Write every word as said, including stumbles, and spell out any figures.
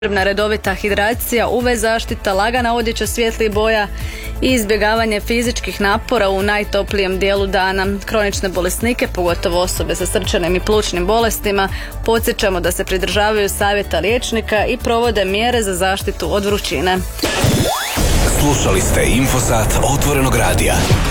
Potrebna redovita hidracija, U V zaštita, lagana odjeća svijetlih boja i izbjegavanje fizičkih napora u najtoplijem dijelu dana. Kronične bolesnike, pogotovo osobe sa srčanim i plućnim bolestima, podsjećamo da se pridržavaju savjeta liječnika i provode mjere za zaštitu od vrućine. Slušali ste Infosat Otvorenog radija.